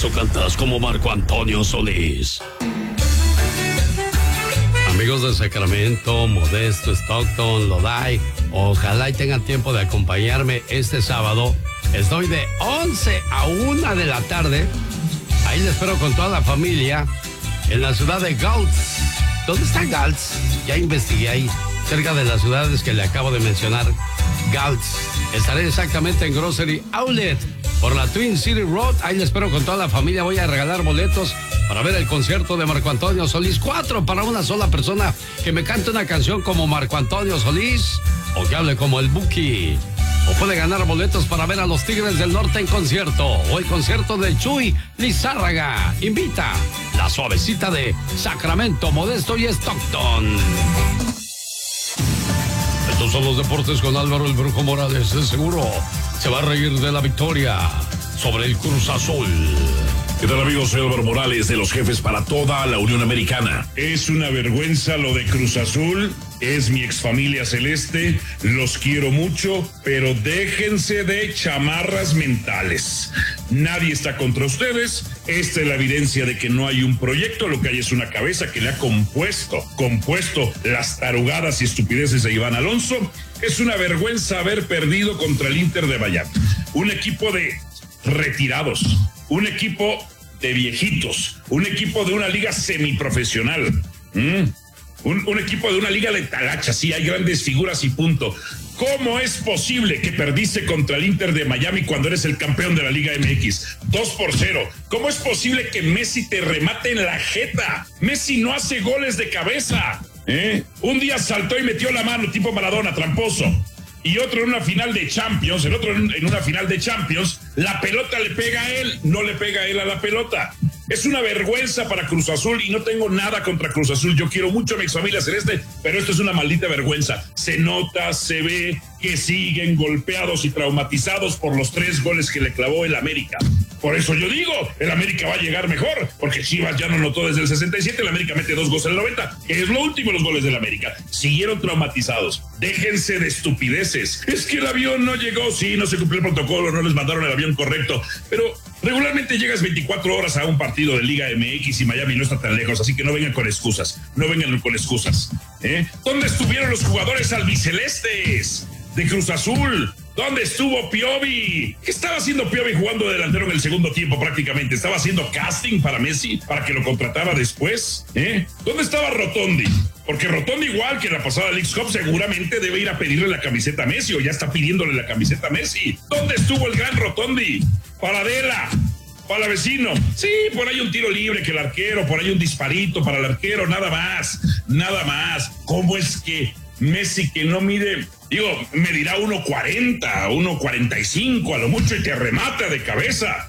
o cantas como Marco Antonio Solís. Amigos de Sacramento, Modesto, Stockton, Lodi, ojalá y tengan tiempo de acompañarme este sábado. Estoy de 11 a 1 de la tarde. Ahí les espero con toda la familia en la ciudad de Gultz. ¿Dónde está Gultz? Ya investigué ahí, cerca de las ciudades que le acabo de mencionar. Gultz. Estaré exactamente en Grocery Outlet por la Twin City Road. Ahí les espero con toda la familia. Voy a regalar boletos para ver el concierto de Marco Antonio Solís. 4 para una sola persona que me cante una canción como Marco Antonio Solís o que hable como el Buki. O puede ganar boletos para ver a los Tigres del Norte en concierto o el concierto de Chuy Lizárraga. Invita la suavecita de Sacramento, Modesto y Stockton. Estos son los deportes con Álvaro el Brujo Morales. De seguro se va a reír de la victoria sobre el Cruz Azul. ¿Qué tal, amigos? Soy Álvaro Morales de los Jefes para toda la Unión Americana. Es una vergüenza lo de Cruz Azul. Es mi exfamilia celeste. Los quiero mucho, pero déjense de chamarras mentales. Nadie está contra ustedes. Esta es la evidencia de que no hay un proyecto. Lo que hay es una cabeza que le ha compuesto las tarugadas y estupideces de Iván Alonso. Es una vergüenza haber perdido contra el Inter de Miami. Un equipo de retirados. Un equipo de viejitos, un equipo de una liga semiprofesional, un equipo de una liga de talacha, sí, hay grandes figuras y punto. ¿Cómo es posible que perdiste contra el Inter de Miami cuando eres el campeón de la Liga MX? 2-0. ¿Cómo es posible que Messi te remate en la jeta? Messi no hace goles de cabeza. Un día saltó y metió la mano tipo Maradona, tramposo. Y otro en una final de Champions, el otro en una final de Champions, la pelota le pega a él, no le pega a él a la pelota. Es una vergüenza para Cruz Azul y no tengo nada contra Cruz Azul. Yo quiero mucho a mi familia celeste, pero esto es una maldita vergüenza. Se nota, se ve que siguen golpeados y traumatizados por los 3 goles que le clavó el América. Por eso yo digo, el América va a llegar mejor, porque Chivas ya no notó desde el 67, el América mete 2 goles en el 90, que es lo último de los goles del América. Siguieron traumatizados. Déjense de estupideces. Es que el avión no llegó, sí, no se cumplió el protocolo, no les mandaron el avión correcto, pero regularmente llegas 24 horas a un partido de Liga MX y Miami no está tan lejos, así que no vengan con excusas, ¿Dónde estuvieron los jugadores albicelestes de Cruz Azul? ¿Dónde estuvo Piovi? ¿Qué estaba haciendo Piovi jugando de delantero en el segundo tiempo prácticamente? ¿Estaba haciendo casting para Messi para que lo contratara después? ¿Dónde estaba Rotondi? Porque Rotondi, igual que en la pasada Leagues Cup, seguramente debe ir a pedirle la camiseta a Messi o ya está pidiéndole la camiseta a Messi. ¿Dónde estuvo el gran Rotondi? Paradela, para vecino. Sí, por ahí un tiro libre que el arquero, por ahí un disparito para el arquero, nada más. ¿Cómo es que Messi, que no mide, medirá 1.40, 1.45 a lo mucho y te remata de cabeza?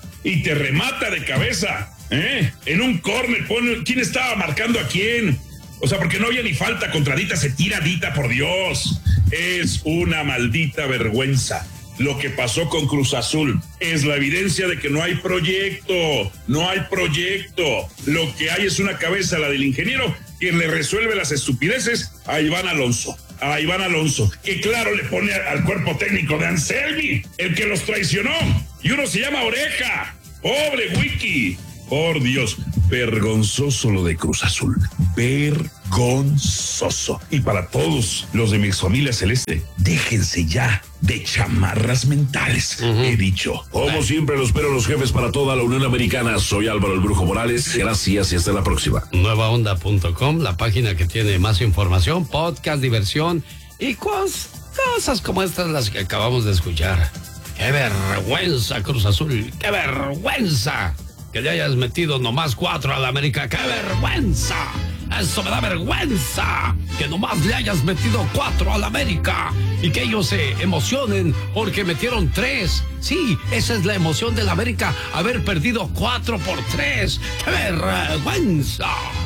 En un córner, ¿quién estaba marcando a quién? O sea, porque no había ni falta contra Dita, se tira Dita, por Dios. Es una maldita vergüenza. Lo que pasó con Cruz Azul es la evidencia de que no hay proyecto. Lo que hay es una cabeza, la del ingeniero, quien le resuelve las estupideces a Iván Alonso, que claro le pone al cuerpo técnico de Anselmi, el que los traicionó, y uno se llama Oreja. Pobre Wiki. Por Dios, vergonzoso lo de Cruz Azul, vergonzoso. Y para todos los de mi familia celeste, déjense ya de chamarras mentales, he dicho. Como siempre, los espero los Jefes para toda la Unión Americana. Soy Álvaro el Brujo Morales, gracias y hasta la próxima. Nuevaonda.com, la página que tiene más información, podcast, diversión y cosas como estas las que acabamos de escuchar. ¡Qué vergüenza, Cruz Azul! ¡Qué vergüenza! Que le hayas metido nomás 4 a la América. ¡Qué vergüenza! Eso me da vergüenza. Que nomás le hayas metido 4 a la América. Y que ellos se emocionen porque metieron 3. Sí, esa es la emoción de la América. Haber perdido 4-3. ¡Qué vergüenza!